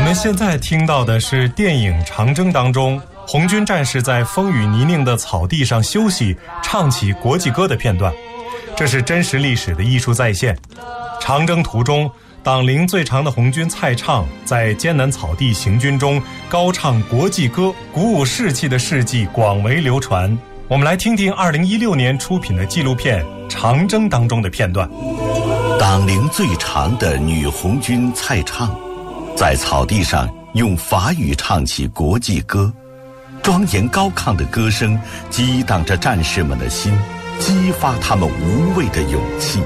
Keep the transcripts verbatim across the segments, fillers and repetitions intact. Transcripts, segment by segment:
们现在听到的是电影《长征》当中红军战士在风雨泥泞的草地上休息，唱起国际歌的片段。这是真实历史的艺术再现。长征途中，党龄最长的红军蔡畅在艰难草地行军中高唱国际歌，鼓舞士气的事迹广为流传。我们来听听二零一六年出品的纪录片《长征》当中的片段。 党龄最长的女红军蔡畅在草地上用法语唱起国际歌，庄严高亢的歌声激荡着战士们的心，激发他们无畏的勇气。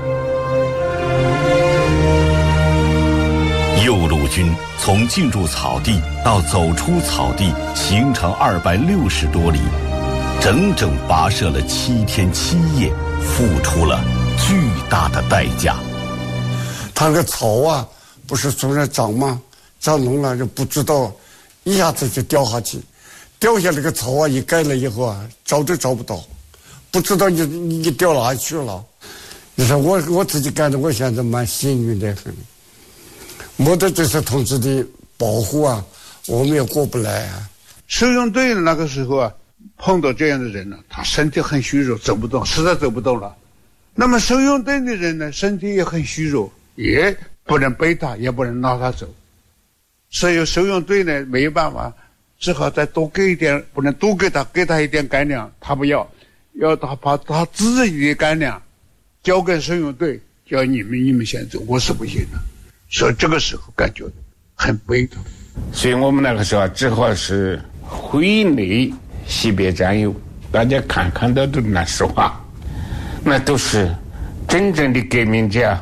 右路军从进入草地到走出草地，行程二百六十多里，整整跋涉了七天七夜，付出了巨大的代价。 它那个草啊，不是从那长吗？长浓了就不知道，一下子就掉下去，掉下那个草啊，一盖了以后啊，找都找不到，不知道你你掉哪去了。你说我我自己感觉我现在蛮幸运的很，没得这些同志的保护啊，我们也过不来啊。 收容队那个时候啊，碰到这样的人呢，他身体很虚弱，走不动，实在走不动了。那么收容队的人呢，身体也很虚弱，也不能背他，也不能拉他走。所以收容队呢没有办法，只好再多给一点，不能多给他，给他一点干粮，他不要，要他把他自己的干粮交给收容队，叫你们你们先走，我是不行的。所以这个时候感觉很悲痛。 所以我们那个时候只好是挥泪惜别战友，大家看看到的那实话，那都是真正的革命者。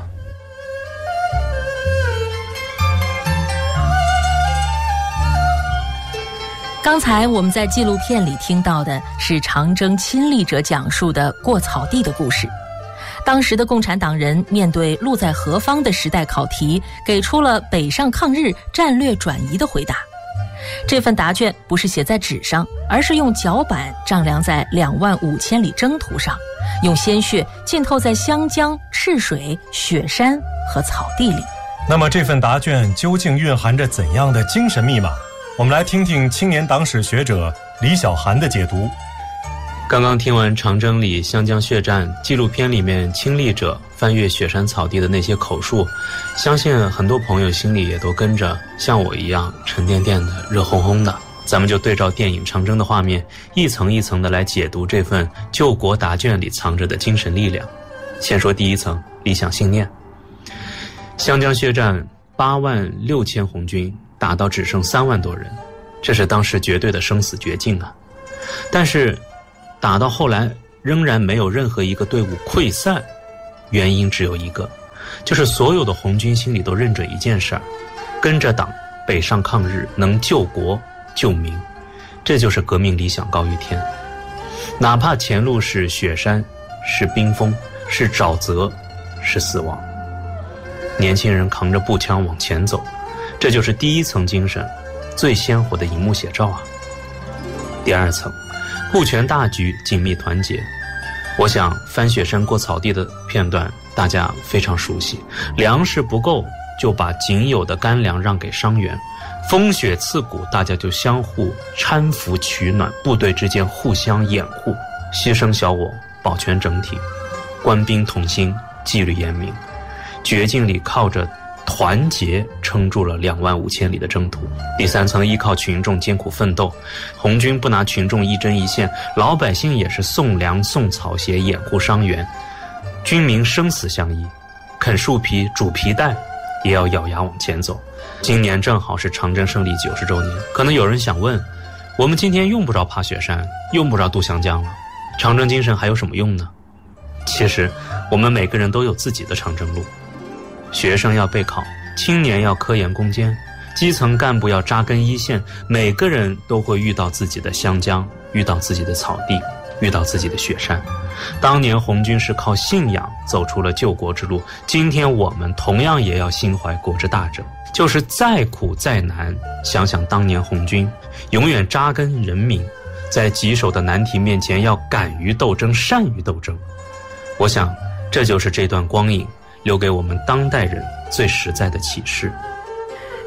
刚才我们在纪录片里听到的是长征亲历者讲述的过草地的故事。当时的共产党人面对路在何方的时代考题，给出了北上抗日战略转移的回答。这份答卷不是写在纸上，而是用脚板丈量在两万五千里征途上，用鲜血浸透在湘江、赤水、雪山和草地里。 那么这份答卷究竟蕴含着怎样的精神密码？我们来听听青年党史学者李小涵的解读。 刚刚听完长征里湘江血战纪录片里面亲历者翻越雪山草地的那些口述，相信很多朋友心里也都跟着像我一样沉甸甸的热烘烘的。咱们就对照电影长征的画面，一层一层的来解读这份救国答卷里藏着的精神力量。先说第一层，理想信念。湘江血战八万六千红军打到只剩三万多人，这是当时绝对的生死绝境啊！但是打到后来仍然没有任何一个队伍溃散，原因只有一个，就是所有的红军心里都认准一件事儿，跟着党北上抗日能救国救民，这就是革命理想高于天。哪怕前路是雪山，是冰封，是沼泽，是死亡，年轻人扛着步枪往前走，这就是第一层精神最鲜活的荧幕写照啊。第二层，顾全大局，紧密团结。我想翻雪山过草地的片段大家非常熟悉，粮食不够就把仅有的干粮让给伤员，风雪刺骨大家就相互搀扶取暖，部队之间互相掩护，牺牲小我保全整体，官兵同心，纪律严明，绝境里靠着团结撑住了两万五千里的征途。第三层，依靠群众艰苦奋斗，红军不拿群众一针一线，老百姓也是送粮送草鞋掩护伤员，军民生死相依，啃树皮煮皮带也要咬牙往前走。今年正好是长征胜利九十周年，可能有人想问，我们今天用不着爬雪山，用不着渡湘江了，长征精神还有什么用呢？其实我们每个人都有自己的长征路，学生要备考，青年要科研攻坚，基层干部要扎根一线，每个人都会遇到自己的湘江，遇到自己的草地，遇到自己的雪山。当年红军是靠信仰走出了救国之路，今天我们同样也要心怀国之大者，就是再苦再难，想想当年红军永远扎根人民，在棘手的难题面前要敢于斗争，善于斗争。我想这就是这段光影留给我们当代人最实在的启示。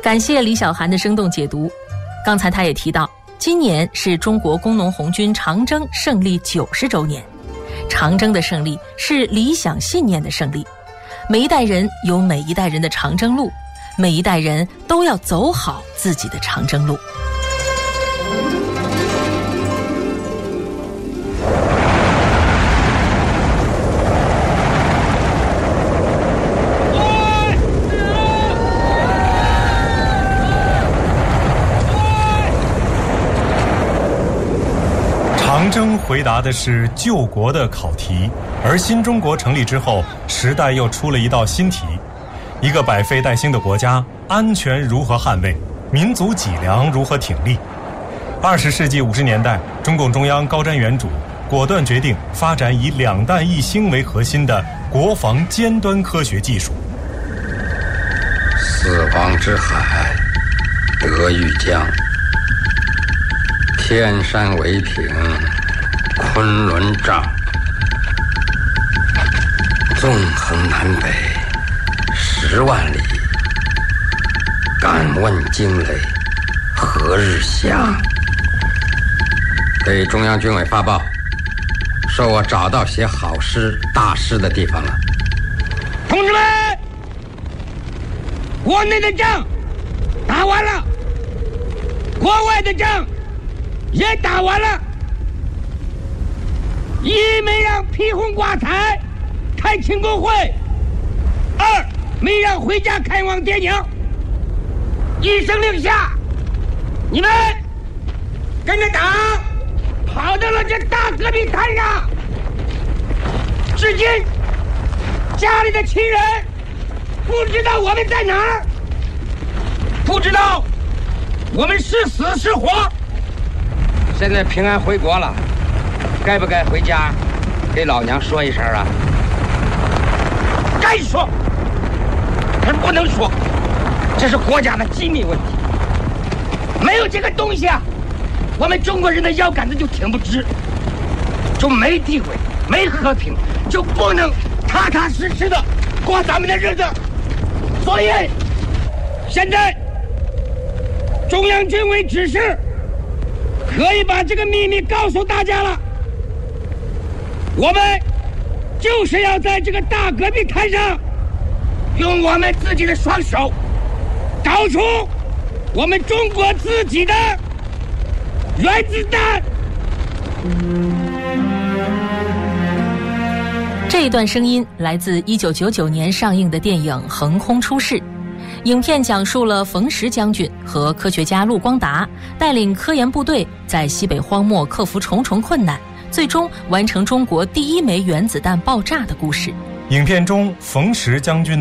感谢李小涵的生动解读。刚才他也提到，今年是中国工农红军长征胜利九十周年。长征的胜利是理想信念的胜利，每一代人有每一代人的长征路，每一代人都要走好自己的长征路。 长征回答的是救国的考题，而新中国成立之后，时代又出了一道新题：一个百废待兴的国家，安全如何捍卫？民族脊梁如何挺立？二十世纪五十年代，中共中央高瞻远瞩，果断决定发展以两弹一星为核心的国防尖端科学技术。 四方之海，德育江，天山为平，昆仑丈，纵横南北十万里，敢问惊雷何日响？给中央军委发报，说我找到写好诗大诗的地方了。 同志们，国内的仗打完了，国外的仗也打完了。一没让披红挂彩开庆功会，二没让回家看望爹娘。一声令下，你们跟着党跑到了这大戈壁滩上，至今家里的亲人不知道我们在哪儿，不知道我们是死是活。 现在平安回国了，该不该回家给老娘说一声啊？ 该说，可是不能说，这是国家的机密问题。没有这个东西啊，我们中国人的腰杆子就挺不直，就没地位，没和平，就不能踏踏实实的过咱们的日子。所以，现在中央军委指示，可以把这个秘密告诉大家了。我们就是要在这个大戈壁滩上，用我们自己的双手，搞出我们中国自己的原子弹。 这一段声音来自一九九九年上映的电影《横空出世》。影片讲述了冯石将军和科学家陆光达带领科研部队在西北荒漠克服重重困难，最终完成中国第一枚原子弹爆炸的故事。 影片中，冯石将军